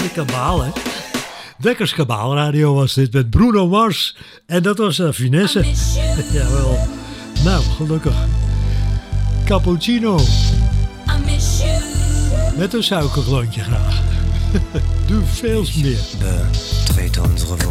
Kabaal, hè? Dekkers Kabaalradio was dit met Bruno Mars. En dat was Finesse. Jawel. Nou, gelukkig. Cappuccino. Met een suikerklontje graag. Doe veel meer. Betreten unsere